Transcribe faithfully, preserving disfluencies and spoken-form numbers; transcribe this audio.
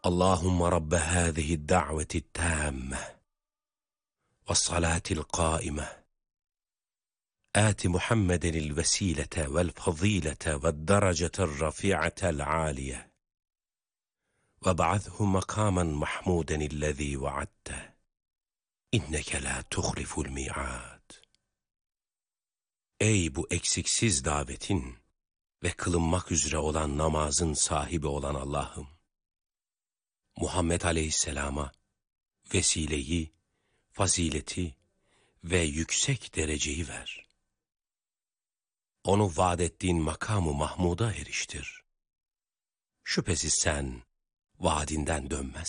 Allahümme Rabbe hâzihi da'veti tâmme ve salatil qâime آت محمد الوسيلة والفضيلة والدرجة الرفيعة العالية وابعثه مقاما محمودا الذي وعدته إنك لا تخلف الميعاد. Ey bu eksiksiz davetin ve kılınmak üzere olan namazın sahibi olan Allah'ım, Muhammed Aleyhisselam'a vesileyi, fazileti ve yüksek dereceyi ver. Onu vaad ettiğin makamı Mahmud'a eriştir. Şüphesiz sen vaadinden dönmezsin.